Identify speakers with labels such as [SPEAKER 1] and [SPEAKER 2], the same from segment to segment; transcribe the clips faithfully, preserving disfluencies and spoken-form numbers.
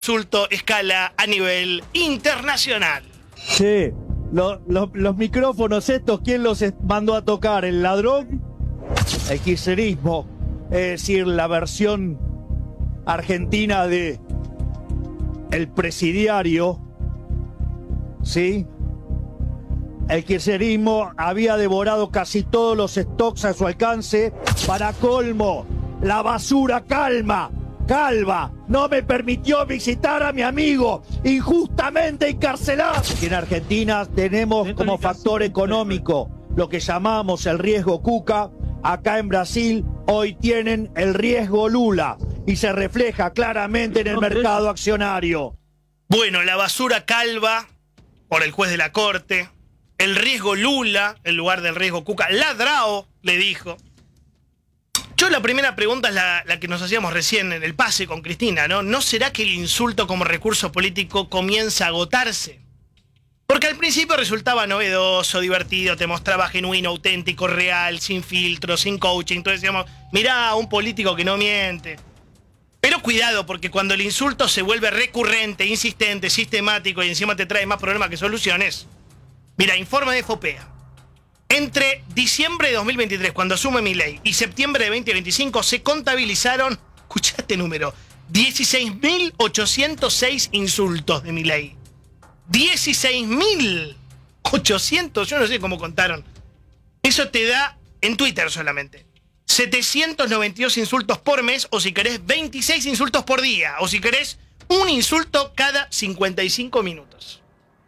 [SPEAKER 1] insulto escala a nivel internacional.
[SPEAKER 2] Sí, lo, lo, los micrófonos estos, ¿quién los mandó a tocar? ¿El ladrón? El kirchnerismo, es decir, la versión argentina de el presidiario, ¿sí? El kirchnerismo había devorado casi todos los stocks a su alcance. Para colmo, la basura calma, calva, no me permitió visitar a mi amigo injustamente encarcelado. Y en Argentina tenemos como factor económico lo que llamamos el riesgo Cuca. Acá en Brasil hoy tienen el riesgo Lula y se refleja claramente en el mercado accionario.
[SPEAKER 1] Bueno, la basura calva por el juez de la corte, el riesgo Lula en lugar del riesgo Cuca, ladrao, le dijo. Yo la primera pregunta es la, la que nos hacíamos recién en el pase con Cristina, ¿no? ¿No será que el insulto como recurso político comienza a agotarse? Porque al principio resultaba novedoso, divertido, te mostraba genuino, auténtico, real, sin filtro, sin coaching. Entonces decíamos, mirá, un político que no miente. Pero cuidado, porque cuando el insulto se vuelve recurrente, insistente, sistemático y encima te trae más problemas que soluciones. Mira, informe de FOPEA. Entre diciembre de dos mil veintitrés, cuando asume Milei, y septiembre de veinte veinticinco se contabilizaron, escuchá este número, dieciséis mil ochocientos seis insultos de Milei. dieciséis mil ochocientos, yo no sé cómo contaron. Eso te da en Twitter solamente setecientos noventa y dos insultos por mes, o si querés veintiséis insultos por día, o si querés un insulto cada cincuenta y cinco minutos.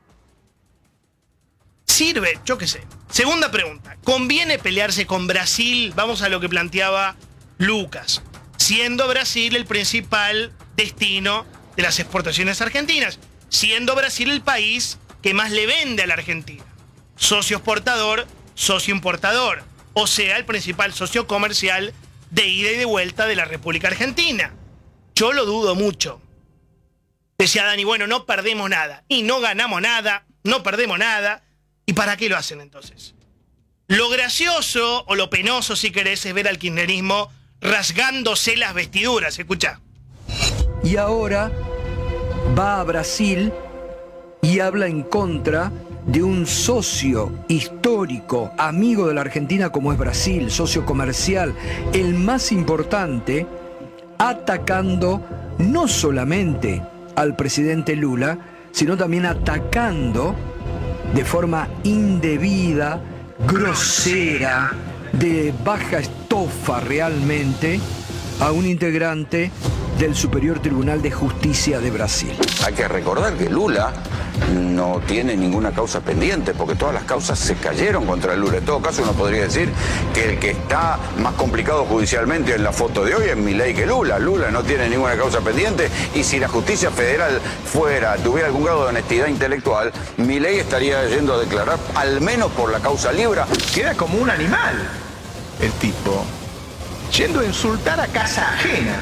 [SPEAKER 1] Sirve, yo qué sé. Segunda pregunta, ¿conviene pelearse con Brasil? Vamos a lo que planteaba Lucas, siendo Brasil el principal destino de las exportaciones argentinas, siendo Brasil el país que más le vende a la Argentina. Socio exportador, socio importador. O sea, el principal socio comercial de ida y de vuelta de la República Argentina. Yo lo dudo mucho. Decía Dani, bueno, no perdemos nada. Y no ganamos nada, no perdemos nada. ¿Y para qué lo hacen entonces? Lo gracioso, o lo penoso si querés, es ver al kirchnerismo rasgándose las vestiduras. Escuchá.
[SPEAKER 3] Y ahora va a Brasil y habla en contra de un socio histórico, amigo de la Argentina como es Brasil, socio comercial, el más importante, atacando no solamente al presidente Lula, sino también atacando de forma indebida, grosera, de baja estofa realmente, a un integrante del Superior Tribunal de Justicia de Brasil.
[SPEAKER 4] Hay que recordar que Lula no tiene ninguna causa pendiente, porque todas las causas se cayeron contra Lula. En todo caso, uno podría decir que el que está más complicado judicialmente en la foto de hoy es Milei que Lula. Lula no tiene ninguna causa pendiente, y si la justicia federal fuera, tuviera algún grado de honestidad intelectual, Milei estaría yendo a declarar, al menos por la causa Libra.
[SPEAKER 5] Queda como un animal el tipo, yendo a insultar a casa ajena.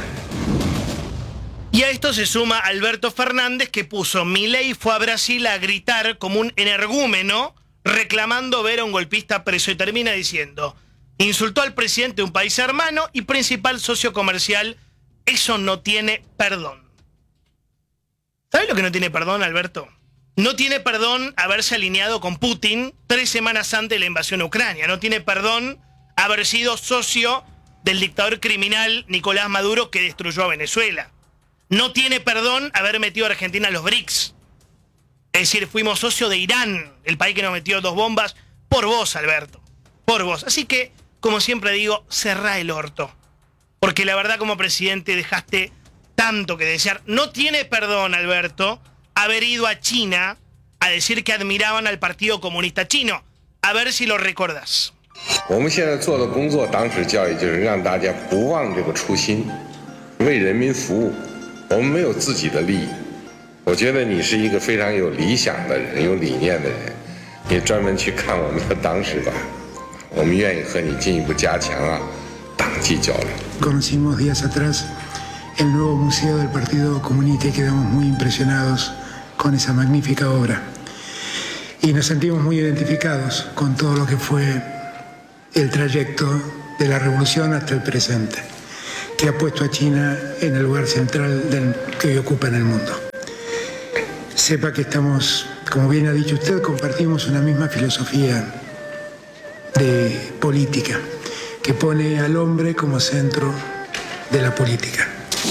[SPEAKER 1] Y a esto se suma Alberto Fernández, que puso: Milei fue a Brasil a gritar como un energúmeno reclamando ver a un golpista preso, y termina diciendo: insultó al presidente de un país hermano y principal socio comercial, eso no tiene perdón. ¿Sabes lo que no tiene perdón, Alberto? No tiene perdón haberse alineado con Putin tres semanas antes de la invasión a Ucrania. No tiene perdón haber sido socio del dictador criminal Nicolás Maduro, que destruyó a Venezuela. No tiene perdón haber metido a Argentina a los BRICS. Es decir, fuimos socio de Irán, el país que nos metió dos bombas, por vos, Alberto. Por vos. Así que, como siempre digo, cerrá el orto. Porque la verdad, como presidente, dejaste tanto que desear. No tiene perdón, Alberto, haber ido a China a decir que admiraban al Partido Comunista Chino. A ver si lo recordás.
[SPEAKER 6] 我们现在做的工作，党史教育就是让大家不忘这个初心，为人民服务。 我们没有自己的利益，我觉得你是一个非常有理想的人，有理念的人，你专门去看我们的党史吧，我们愿意和你进一步加强啊党纪交流。
[SPEAKER 7] Conocimos días atrás el nuevo museo del Partido Comunista y quedamos muy impresionados con esa magnífica obra. Y nos sentimos muy identificados con todo lo que fue el trayecto de la revolución hasta el presente. que ha puesto a China en el lugar central del, que hoy ocupa en el mundo. Sepa que estamos, como bien ha dicho usted, compartimos una misma filosofía de política, que pone al hombre como centro de la política.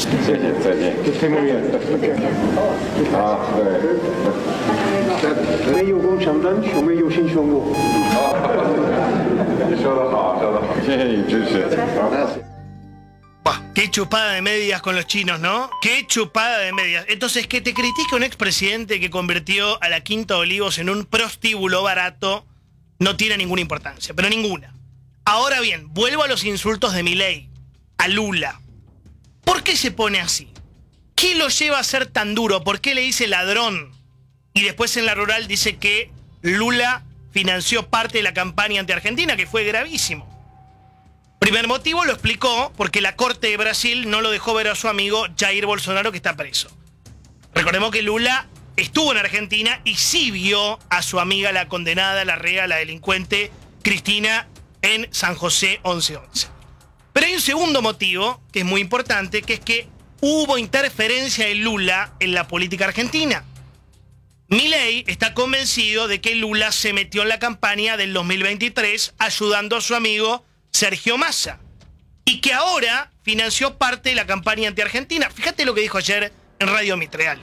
[SPEAKER 1] Bah, qué chupada de medias con los chinos, ¿no? Qué chupada de medias. Entonces, que te critique un expresidente que convirtió a la Quinta de Olivos en un prostíbulo barato no tiene ninguna importancia, pero ninguna. Ahora bien, vuelvo a los insultos de Milei, a Lula. ¿Por qué se pone así? ¿Qué lo lleva a ser tan duro? ¿Por qué le dice ladrón? Y después en la rural dice que Lula financió parte de la campaña anti-Argentina, que fue gravísimo. Primer motivo lo explicó porque la Corte de Brasil no lo dejó ver a su amigo Jair Bolsonaro, que está preso. Recordemos que Lula estuvo en Argentina y sí vio a su amiga, la condenada, la rea, la delincuente, Cristina, en San José once once. Pero hay un segundo motivo, que es muy importante, que es que hubo interferencia de Lula en la política argentina. Milei está convencido de que Lula se metió en la campaña del dos mil veintitrés ayudando a su amigo Sergio Massa, y que ahora financió parte de la campaña anti-Argentina. Fíjate lo que dijo ayer en Radio Mitreal.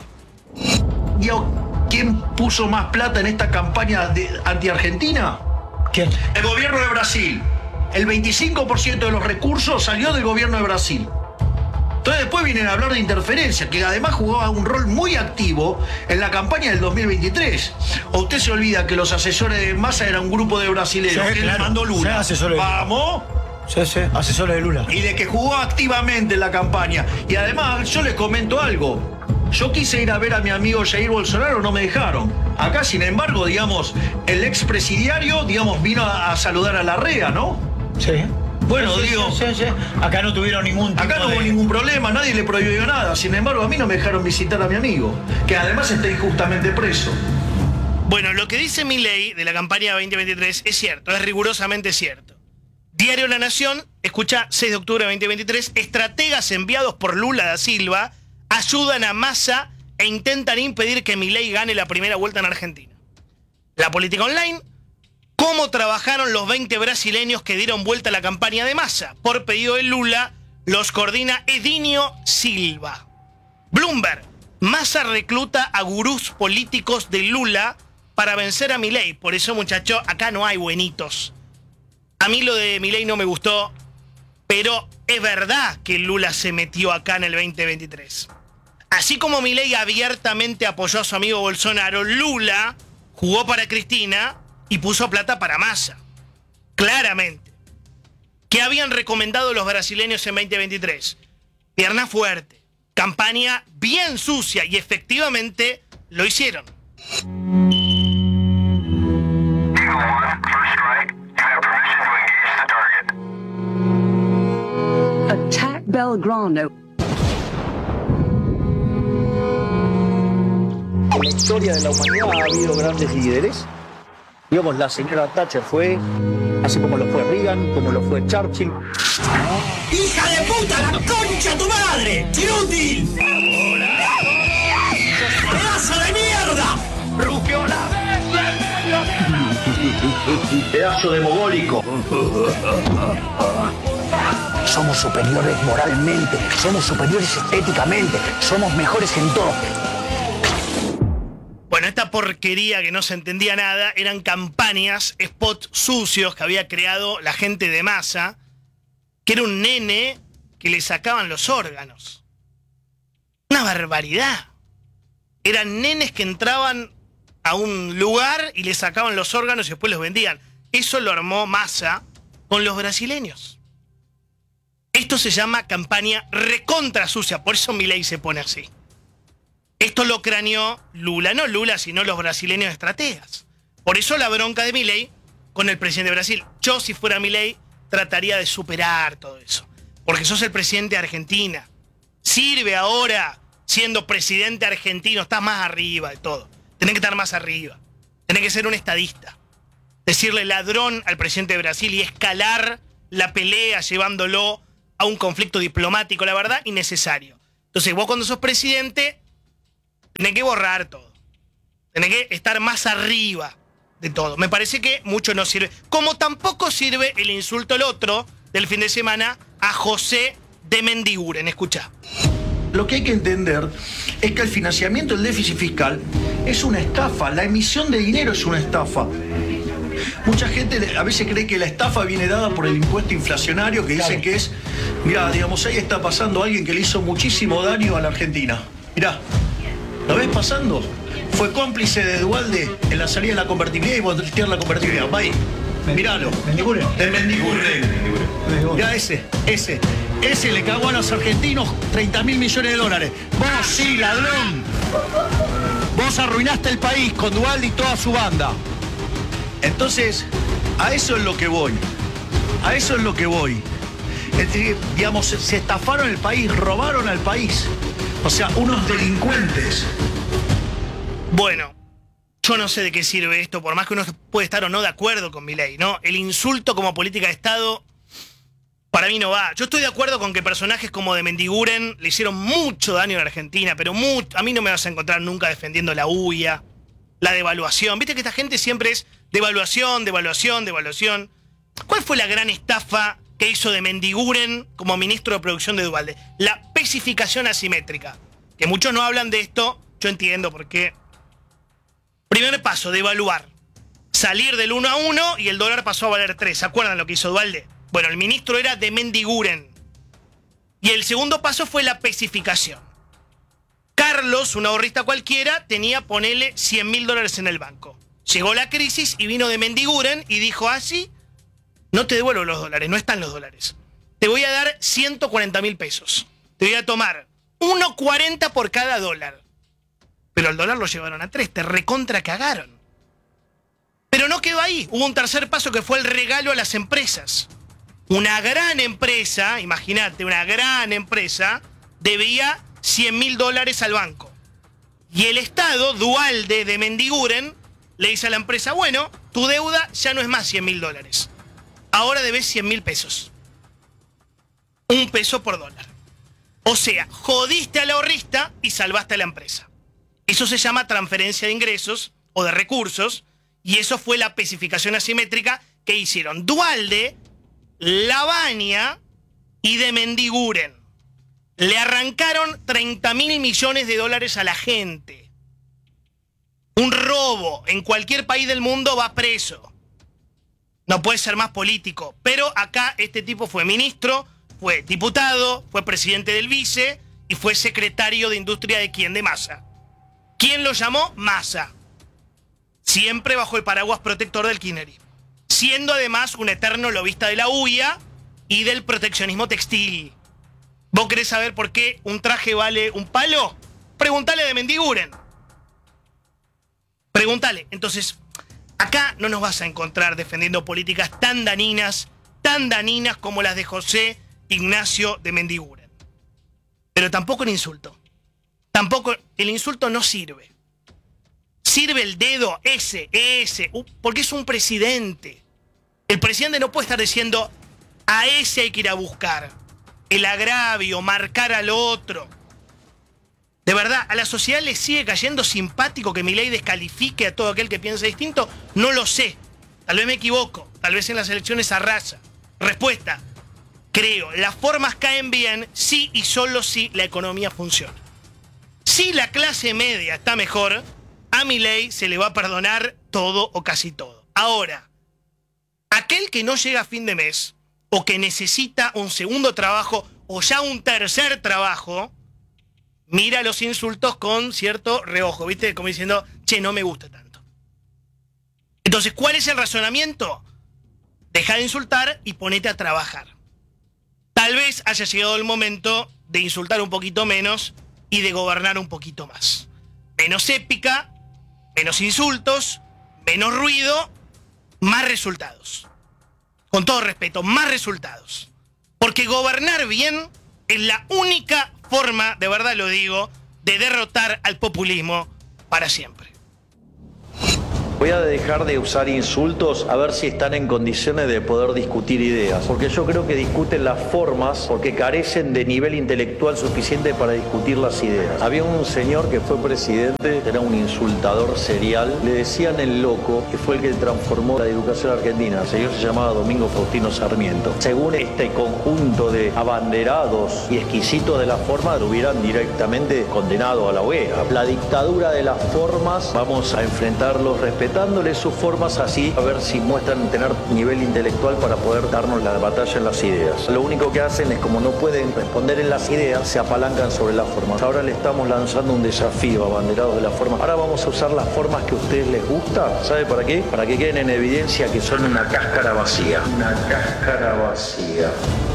[SPEAKER 8] ¿Quién puso más plata en esta campaña de anti-Argentina?
[SPEAKER 9] ¿Quién?
[SPEAKER 8] El gobierno de Brasil. El veinticinco por ciento de los recursos salió del gobierno de Brasil. Entonces después vienen a hablar de interferencia, que además jugaba un rol muy activo en la campaña del dos mil veintitrés. ¿O usted se olvida que los asesores de Massa eran un grupo de brasileños?
[SPEAKER 9] Sí,
[SPEAKER 8] que
[SPEAKER 9] claro.
[SPEAKER 8] le mandó Lula.
[SPEAKER 9] Sí, asesores de Lula.
[SPEAKER 8] ¡Vamos!
[SPEAKER 9] Sí, sí, asesores de Lula.
[SPEAKER 8] Y de que jugó activamente en la campaña. Y además, yo les comento algo. Yo quise ir a ver a mi amigo Jair Bolsonaro, no me dejaron. Acá, sin embargo, digamos, el expresidiario, digamos, vino a, a saludar a la rea, ¿no?
[SPEAKER 9] Sí.
[SPEAKER 8] Bueno,
[SPEAKER 9] sí,
[SPEAKER 8] digo...
[SPEAKER 9] Sí, sí, sí. Acá no tuvieron ningún tipo
[SPEAKER 8] Acá no hubo
[SPEAKER 9] de...
[SPEAKER 8] ningún problema, nadie le prohibió nada. Sin embargo, a mí no me dejaron visitar a mi amigo, que además está injustamente preso.
[SPEAKER 1] Bueno, lo que dice Milei de la campaña veinte veintitrés es cierto, es rigurosamente cierto. Diario La Nación, escucha, seis de octubre de veinte veintitrés, estrategas enviados por Lula da Silva ayudan a Massa e intentan impedir que Milei gane la primera vuelta en Argentina. La Política Online, cómo trabajaron los veinte brasileños que dieron vuelta a la campaña de Massa. Por pedido de Lula, los coordina Edinio Silva. Bloomberg, Massa recluta a gurús políticos de Lula para vencer a Milei. Por eso, muchachos, acá no hay buenitos. A mí lo de Milei no me gustó, pero es verdad que Lula se metió acá en el veinte veintitrés. Así como Milei abiertamente apoyó a su amigo Bolsonaro, Lula jugó para Cristina y puso plata para Massa. Claramente. ¿Qué habían recomendado los brasileños en veinte veintitrés? Pierna fuerte, campaña bien sucia, y efectivamente lo hicieron.
[SPEAKER 10] Attack Belgrano.
[SPEAKER 2] En la historia de la humanidad ha habido grandes líderes. Digamos, la señora Thatcher fue, así como lo fue Reagan, como lo fue Churchill.
[SPEAKER 8] ¡Hija de puta, la concha de tu madre! ¡Inútil! ¡Pedazo de mierda! ¡Rugió la bestia! ¡Pedazo de mogólico!
[SPEAKER 11] Somos superiores moralmente, somos superiores estéticamente, somos mejores en todo.
[SPEAKER 1] Bueno, esta porquería que no se entendía nada eran campañas, spots sucios que había creado la gente de Massa, que era un nene que le sacaban los órganos. Una barbaridad. Eran nenes que entraban a un lugar y le sacaban los órganos y después los vendían. Eso lo armó Massa con los brasileños. Esto se llama campaña recontra sucia, por eso Milei se pone así. Esto lo craneó Lula, no Lula, sino los brasileños estrategas. Por eso la bronca de Milei con el presidente de Brasil. Yo, si fuera Milei, trataría de superar todo eso. Porque sos el presidente de Argentina. Sirve ahora, siendo presidente argentino, estás más arriba de todo. Tenés que estar más arriba. Tenés que ser un estadista. Decirle ladrón al presidente de Brasil y escalar la pelea llevándolo a un conflicto diplomático, la verdad, innecesario. Entonces vos cuando sos presidente tenés que borrar todo. Tenés que estar más arriba de todo. Me parece que mucho no sirve. Como tampoco sirve el insulto al otro del fin de semana a José de Mendiguren. Escuchá.
[SPEAKER 8] Lo que hay que entender es que el financiamiento del déficit fiscal es una estafa. La emisión de dinero es una estafa. Mucha gente a veces cree que la estafa viene dada por el impuesto inflacionario, que dicen que es, mirá, digamos, ahí está pasando alguien que le hizo muchísimo daño a la Argentina. Mirá, ¿lo ves pasando? Fue cómplice de Duhalde en la salida de la convertibilidad y voltear la convertibilidad. Va ahí, miralo.
[SPEAKER 9] Mendiguren.
[SPEAKER 8] El Mendiguren. Mirá ese, ese. Ese le cagó a los argentinos treinta mil millones de dólares. Vos sí, ladrón. Vos arruinaste el país con Duhalde y toda su banda. Entonces, a eso es lo que voy. A eso es lo que voy. Es decir, digamos, se estafaron el país, robaron al país. O sea, unos delincuentes.
[SPEAKER 1] Bueno, yo no sé de qué sirve esto, por más que uno puede estar o no de acuerdo con Milei, ¿no? El insulto como política de Estado, para mí no va. Yo estoy de acuerdo con que personajes como de Mendiguren le hicieron mucho daño a la Argentina, pero mucho, a mí no me vas a encontrar nunca defendiendo la U I A, la devaluación. Viste que esta gente siempre es devaluación, devaluación, devaluación. ¿Cuál fue la gran estafa que hizo de Mendiguren como ministro de producción de Duhalde? La especificación asimétrica. Que muchos no hablan de esto, yo entiendo por qué. Primer paso, devaluar. Salir del uno a uno y el dólar pasó a valer tres. ¿Se acuerdan lo que hizo Duhalde? Bueno, el ministro era de Mendiguren. Y el segundo paso fue la especificación. Carlos, un ahorrista cualquiera, tenía, ponele, cien mil dólares en el banco. Llegó la crisis y vino de Mendiguren y dijo así, no te devuelvo los dólares, no están los dólares. Te voy a dar ciento cuarenta mil pesos. Te voy a tomar uno cuarenta por cada dólar. Pero el dólar lo llevaron a tres, te recontra cagaron. Pero no quedó ahí, hubo un tercer paso que fue el regalo a las empresas. Una gran empresa, imagínate, una gran empresa, debía cien mil dólares al banco. Y el Estado, Duhalde de Mendiguren, le dice a la empresa, bueno, tu deuda ya no es más cien mil dólares. Ahora debes cien mil pesos. Un peso por dólar. O sea, jodiste al ahorrista y salvaste a la empresa. Eso se llama transferencia de ingresos o de recursos, y eso fue la especificación asimétrica que hicieron Duhalde, Lavagna y de Mendiguren. Le arrancaron treinta mil millones de dólares a la gente. Un robo en cualquier país del mundo va preso. No puede ser más político. Pero acá este tipo fue ministro, fue diputado, fue presidente del vice y fue secretario de industria de quién, de Massa. ¿Quién lo llamó? Massa. Siempre bajo el paraguas protector del kirchnerismo. Siendo además un eterno lobista de la U I A y del proteccionismo textil. ¿Vos querés saber por qué un traje vale un palo? Preguntale de Mendiguren. Preguntale. Entonces, acá no nos vas a encontrar defendiendo políticas tan daninas, tan daninas como las de José Ignacio de Mendiguren. Pero tampoco el insulto. Tampoco el insulto no sirve. Sirve el dedo, ese, ese, porque es un presidente. El presidente no puede estar diciendo, a ese hay que ir a buscar. El agravio, marcar al otro. De verdad, ¿a la sociedad le sigue cayendo simpático que Milei descalifique a todo aquel que piensa distinto? No lo sé. Tal vez me equivoco. Tal vez en las elecciones arrasa. Respuesta. Creo, las formas caen bien si y solo si la economía funciona. Si la clase media está mejor, a Milei se le va a perdonar todo o casi todo. Ahora, aquel que no llega a fin de mes, o que necesita un segundo trabajo, o ya un tercer trabajo, mira los insultos con cierto reojo, ¿viste? Como diciendo, che, no me gusta tanto. Entonces, ¿cuál es el razonamiento? Deja de insultar y ponete a trabajar. Tal vez haya llegado el momento de insultar un poquito menos y de gobernar un poquito más. Menos épica, menos insultos, menos ruido, más resultados. Con todo respeto, más resultados. Porque gobernar bien es la única forma, de verdad lo digo, de derrotar al populismo para siempre.
[SPEAKER 12] Voy a dejar de usar insultos a ver si están en condiciones de poder discutir ideas, porque yo creo que discuten las formas porque carecen de nivel intelectual suficiente para discutir las ideas. Había un señor que fue presidente, era un insultador serial, le decían el loco, que fue el que transformó la educación argentina. El señor se llamaba Domingo Faustino Sarmiento. Según este conjunto de abanderados y exquisitos de la forma, lo hubieran directamente condenado a la hoguera. La dictadura de las formas, vamos a enfrentarlos respetando dándoles sus formas, así a ver si muestran tener nivel intelectual para poder darnos la batalla en las ideas. Lo único que hacen es, como no pueden responder en las ideas, se apalancan sobre las formas. Ahora le estamos lanzando un desafío a abanderados de las formas. Ahora vamos a usar las formas que a ustedes les gusta. ¿Sabe para qué? Para que queden en evidencia que son una cáscara vacía. Una cáscara vacía.